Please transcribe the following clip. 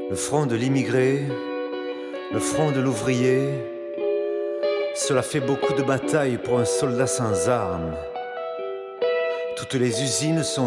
Le front de l'immigré, le front de l'ouvrier, cela fait beaucoup de batailles pour un soldat sans armes. Toutes les usines sont